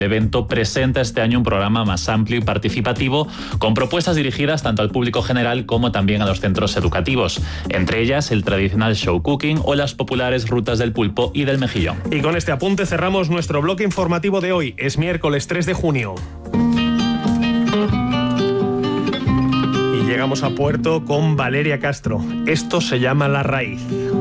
El evento presenta este año un programa más amplio y participativo, con propuestas dirigidas tanto al público general como también a los centros educativos, entre ellas el tradicional show cooking o las populares rutas del pulpo y del mejillón. Y con este apunte cerramos nuestro bloque informativo de hoy. Es miércoles 3 de junio. Y llegamos a puerto con Valeria Castro. Esto se llama La Raíz.